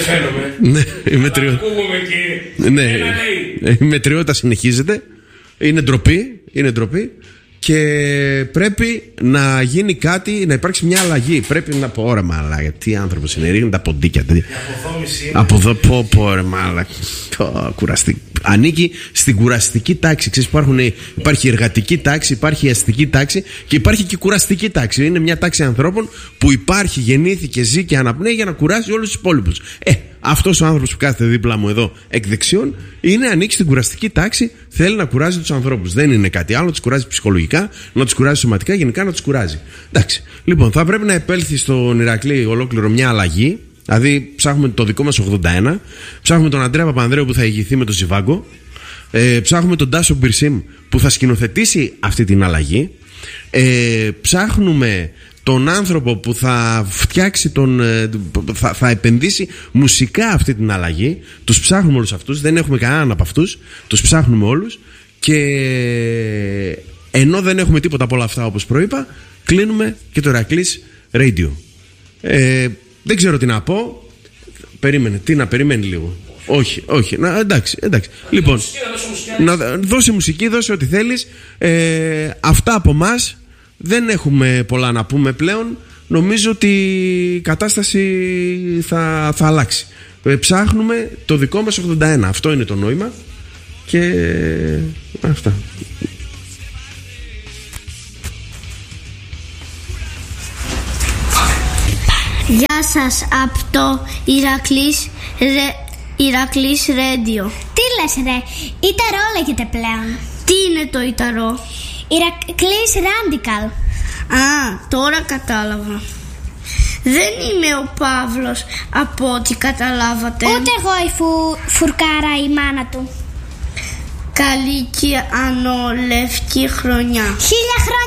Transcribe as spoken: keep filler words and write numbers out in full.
φαίνομαι. Ναι, η μετριότητα. Και... ναι, η μετριότητα συνεχίζεται. Είναι ντροπή, είναι ντροπή. Και πρέπει να γίνει κάτι, να υπάρξει μια αλλαγή. Πρέπει να πω, ωραία μαλάκα, τι άνθρωπος είναι, ρίχνει τα ποντίκια. Από εδώ πω, πω, ωραία μαλάκα. Κουραστική. Ανήκει στην κουραστική τάξη. Ξέρεις, υπάρχουν, υπάρχει εργατική τάξη, υπάρχει αστική τάξη και υπάρχει και κουραστική τάξη. Είναι μια τάξη ανθρώπων που υπάρχει, γεννήθηκε, ζει και αναπνέει για να κουράσει όλους τους υπόλοιπους. Ε, αυτός ο άνθρωπος που κάθεται δίπλα μου εδώ εκ δεξιών είναι ανήκει στην κουραστική τάξη, θέλει να κουράζει τους ανθρώπους. Δεν είναι κάτι άλλο, να τους κουράζει ψυχολογικά, να τους κουράζει σωματικά, γενικά να τους κουράζει. Εντάξει. Λοιπόν, θα πρέπει να επέλθει στον Ηρακλή ολόκληρο μια αλλαγή. Δηλαδή, ψάχνουμε το δικό μας ογδόντα ένα, ψάχνουμε τον Αντρέα Παπανδρέου που θα ηγηθεί με τον Ζιβάγκο, ε, ψάχνουμε τον Τάσο Μπιρσίμ που θα σκηνοθετήσει αυτή την αλλαγή, ε, ψάχνουμε τον άνθρωπο που θα φτιάξει τον, θα, θα επενδύσει μουσικά αυτή την αλλαγή. Τους ψάχνουμε όλους αυτούς, δεν έχουμε κανέναν από αυτούς, τους ψάχνουμε όλους. Και ενώ δεν έχουμε τίποτα από όλα αυτά, όπως προείπα, κλείνουμε και το Ηρακλής Radio. ε, Δεν ξέρω τι να πω. Περίμενε, τι να περιμένει λίγο. Όχι, όχι, να, εντάξει, εντάξει. Λοιπόν, μουσική, να, να δώσει μουσική, δώσει ό,τι θέλεις. ε, Αυτά από μας. Δεν έχουμε πολλά να πούμε πλέον. Νομίζω ότι η κατάσταση θα, θα αλλάξει. ε, Ψάχνουμε το δικό μας ογδόντα ένα. Αυτό είναι το νόημα. Και αυτά. Γεια σας από το Ηρακλής, Ρε, Ηρακλής Radio. Τι λες ρε, Ιταρό λέγεται πλέον. Τι είναι το Ιταρό? Ηρακλής Radical. Α, τώρα κατάλαβα. Δεν είμαι ο Παύλος από ό,τι καταλάβατε. Ούτε εγώ η φου, φουρκάρα η μάνα του. Καλή και ανώλευκη χρονιά. Χίλια χρόνια.